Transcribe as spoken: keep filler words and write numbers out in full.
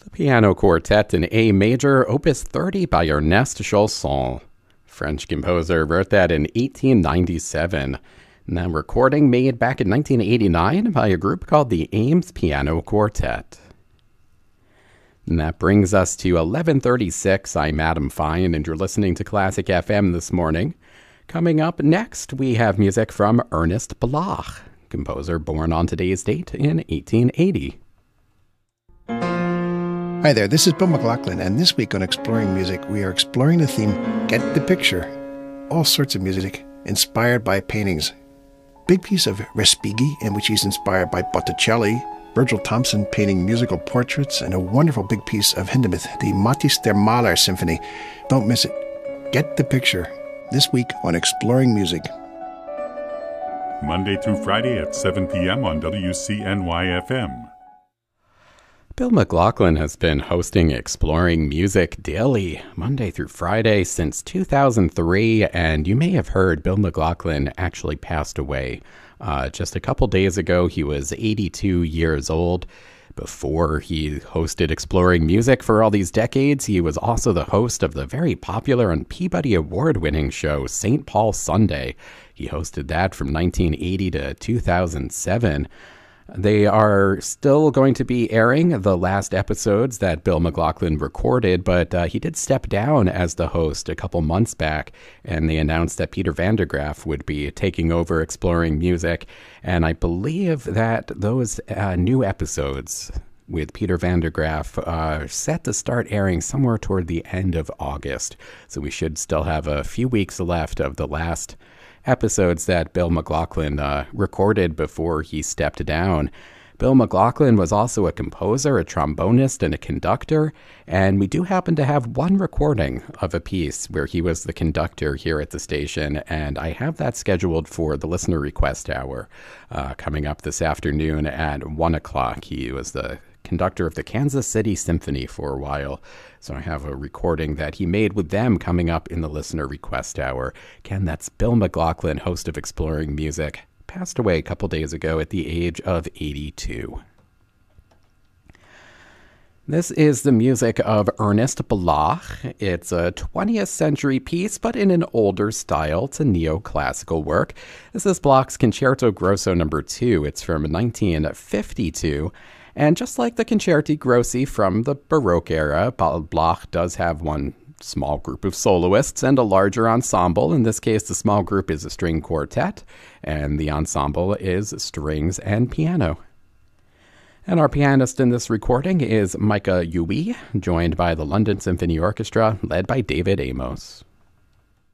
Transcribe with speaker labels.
Speaker 1: Piano Quartet in A Major, Opus thirty by Ernest Chausson. French composer wrote that in eighteen ninety-seven. And that recording made back in nineteen eighty-nine by a group called the Ames Piano Quartet. And that brings us to eleven thirty-six. I'm Adam Fine, and you're listening to Classic F M this morning. Coming up next, we have music from Ernest Bloch, composer born on today's date in eighteen eighty.
Speaker 2: Hi there, this is Bill McLaughlin, and this week on Exploring Music, we are exploring the theme, Get the Picture. All sorts of music, inspired by paintings. Big piece of Respighi, in which he's inspired by Botticelli, Virgil Thomson painting musical portraits, and a wonderful big piece of Hindemith, the Matthäus der Maler Symphony. Don't miss it. Get the Picture. This week on Exploring Music.
Speaker 3: Monday through Friday at seven p.m. on W C N Y F M.
Speaker 1: Bill McLaughlin has been hosting Exploring Music daily, Monday through Friday, since two thousand three, and you may have heard Bill McLaughlin actually passed away. Uh, just a couple days ago, he was eighty-two years old. Before he hosted Exploring Music for all these decades, he was also the host of the very popular and Peabody Award-winning show, Saint Paul Sunday. He hosted that from nineteen eighty to two thousand seven. They are still going to be airing the last episodes that Bill McLaughlin recorded, but uh, he did step down as the host a couple months back, and they announced that Peter van der Graaf would be taking over Exploring Music, and I believe that those uh, new episodes with Peter van der Graaf are set to start airing somewhere toward the end of August, so we should still have a few weeks left of the last episodes that Bill McLaughlin uh, recorded before he stepped down. Bill McLaughlin was also a composer, a trombonist, and a conductor, and we do happen to have one recording of a piece where he was the conductor here at the station, and I have that scheduled for the Listener Request Hour uh, coming up this afternoon at one o'clock. He was the conductor of the Kansas City Symphony for a while. So I have a recording that he made with them coming up in the Listener Request Hour. Again, that's Bill McLaughlin, host of Exploring Music, passed away a couple days ago at the age of eighty-two. This is the music of Ernest Bloch. It's a twentieth century piece, but in an older style. It's a neoclassical work. This is Bloch's Concerto Grosso number two. It's from nineteen fifty-two. And just like the Concerti Grossi from the Baroque era, Bloch does have one small group of soloists and a larger ensemble. In this case, the small group is a string quartet, and the ensemble is strings and piano. And our pianist in this recording is Micah Uwe, joined by the London Symphony Orchestra, led by David Amos.